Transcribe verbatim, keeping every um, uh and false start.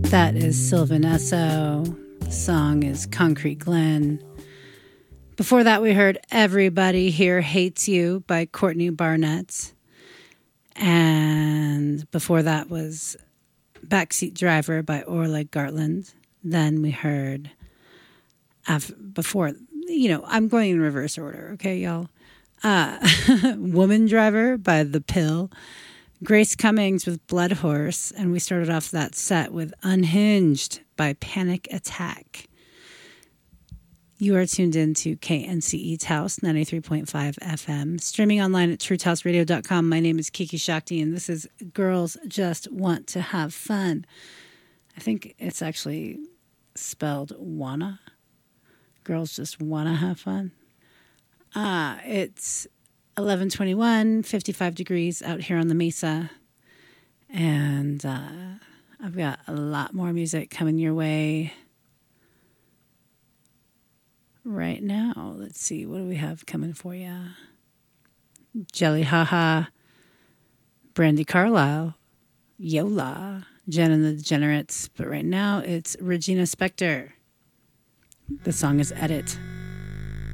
That is Sylvan Esso. The song is Concrete Glen. Before that, we heard Everybody Here Hates You by Courtney Barnett. And before that was Backseat Driver by Oleg Gartland. Then we heard, before, you know, I'm going in reverse order, okay, y'all? Uh, Woman Driver by The Pill. Grace Cummings with Blood Horse. And we started off that set with Unhinged by Panic Attack. You are tuned in to K N C E Taos ninety-three point five F M, streaming online at true taos radio dot com. My name is Kiki Shakti, and this is Girls Just Want to Have Fun. I think it's actually spelled wanna. Girls just wanna have fun. Ah, it's eleven twenty-one, fifty-five degrees out here on the Mesa, and uh, I've got a lot more music coming your way right now. Let's see, what do we have coming for you? Jelly Haha, Brandy Carlisle, Yola, Jen and the Degenerates. But right now it's Regina Spektor. The song is Edit.